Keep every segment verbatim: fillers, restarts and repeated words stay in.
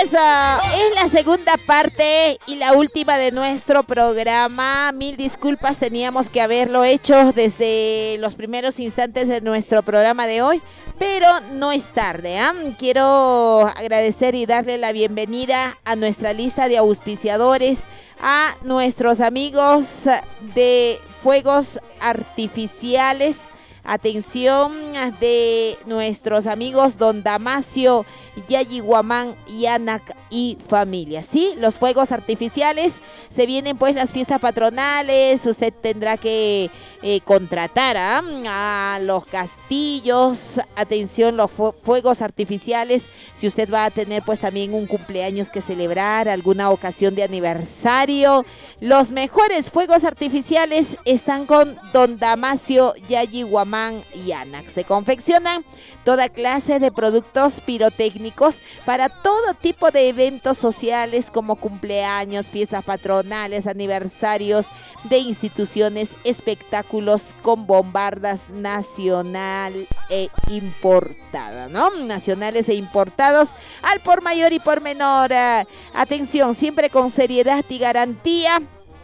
Eso, es la segunda parte y la última de nuestro programa. Mil disculpas, teníamos que haberlo hecho desde los primeros instantes de nuestro programa de hoy, pero no es tarde, ¿eh? Quiero agradecer y darle la bienvenida a nuestra lista de auspiciadores, a nuestros amigos de Fuegos Artificiales. Atención de nuestros amigos Don Damasio, Yayihuamán, Yanak y familia. Sí, los fuegos artificiales, se vienen pues las fiestas patronales, usted tendrá que eh, contratar ¿eh? a los castillos, atención, los fu- fuegos artificiales, si usted va a tener pues también un cumpleaños que celebrar, alguna ocasión de aniversario, los mejores fuegos artificiales están con Don Damasio, Yayihuamán y Yanak. Se confeccionan toda clase de productos pirotécnicos para todo tipo de eventos sociales como cumpleaños, fiestas patronales, aniversarios de instituciones, espectáculos con bombardas nacional e importada, ¿no? Nacionales e importados al por mayor y por menor. Uh, atención, siempre con seriedad y garantía.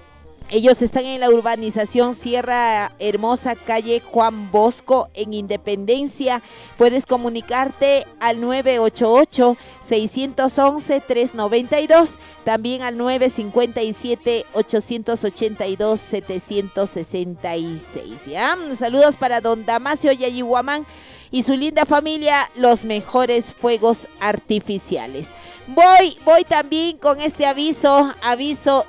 Ellos están en la urbanización Sierra Hermosa, calle Juan Bosco, en Independencia. Puedes comunicarte al nueve ocho ocho, seis uno uno, tres nueve dos, también al nueve cinco siete, ocho ocho dos, siete seis seis. ¿Ya? Saludos para Don Damasio Yayihuamán y su linda familia, los mejores fuegos artificiales. Voy, voy también con este aviso, aviso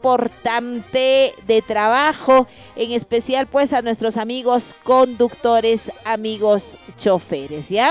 importante de trabajo, en especial pues a nuestros amigos conductores, amigos choferes, ¿ya?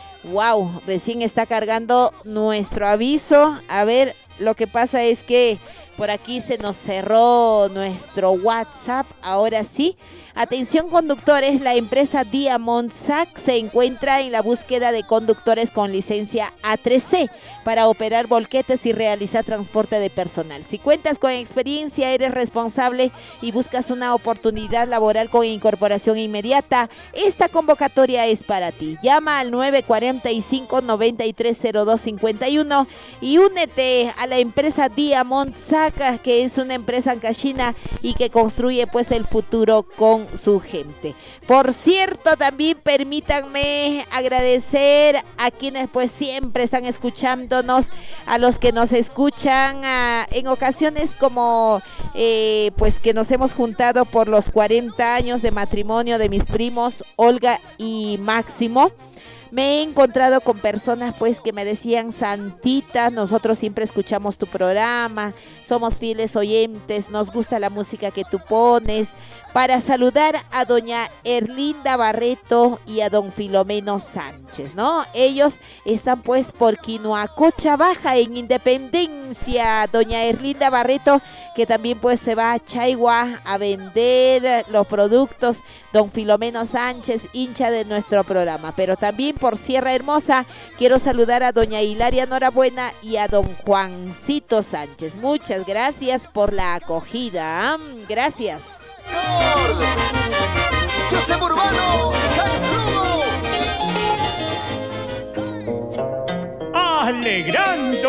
Wow, recién está cargando nuestro aviso. A ver, lo que pasa es que por aquí se nos cerró nuestro WhatsApp, ahora sí. Atención conductores, la empresa Diamond Sac se encuentra en la búsqueda de conductores con licencia A tres C para operar volquetes y realizar transporte de personal. Si cuentas con experiencia, eres responsable y buscas una oportunidad laboral con incorporación inmediata, esta convocatoria es para ti. Llama al nueve cuatro cinco, nueve tres cero dos cinco uno y únete a la empresa Diamond Sac, que es una empresa ancashina y que construye pues el futuro con su gente. Por cierto, también permítanme agradecer a quienes pues siempre están escuchándonos, a los que nos escuchan a, en ocasiones como eh, pues que nos hemos juntado por los cuarenta años de matrimonio de mis primos Olga y Máximo. Me he encontrado con personas pues que me decían: Santita, nosotros siempre escuchamos tu programa, somos fieles oyentes, nos gusta la música que tú pones. Para saludar a doña Erlinda Barreto y a don Filomeno Sánchez, ¿no? Ellos están pues por Quinoacocha Baja en Independencia. Doña Erlinda Barreto, que también pues se va a Chaigua a vender los productos. Don Filomeno Sánchez, hincha de nuestro programa. Pero también por Sierra Hermosa quiero saludar a doña Hilaria Norabuena y a don Juancito Sánchez. Muchas gracias por la acogida. Gracias. José Urbano, alegrando